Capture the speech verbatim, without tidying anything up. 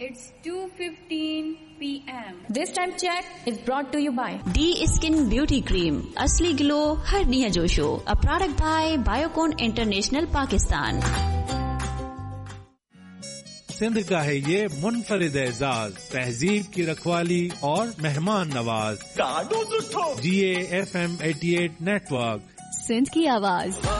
It's two fifteen p m This time check is brought to you by D Skin Beauty Cream. असली glow हर निया जोशो. A product by Biocon International Pakistan. Sindh का है ये मुनफरिद एजाज, तहजीब की रखवाली और मेहमान नवाज. जी A F M eighty eight network, Sindh की आवाज.